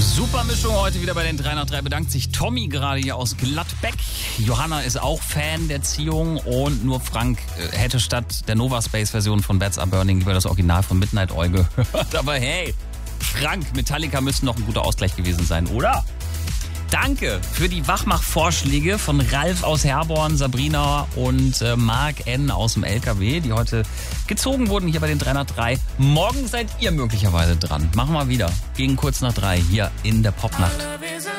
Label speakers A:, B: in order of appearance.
A: Super Mischung heute wieder bei den 3 nach 3. Bedankt sich Tommy gerade hier aus Gladbeck. Johanna ist auch Fan der Ziehung und nur Frank hätte statt der Nova Space Version von Bats Are Burning lieber das Original von Midnight Oil gehört. Aber hey, Frank, Metallica müssten noch ein guter Ausgleich gewesen sein, oder? Danke für die Wachmach-Vorschläge von Ralf aus Herborn, Sabrina und Marc N. aus dem LKW, die heute gezogen wurden hier bei den 3 nach 3. Morgen seid ihr möglicherweise dran. Machen wir wieder. Gegen kurz nach 3 hier in der Popnacht.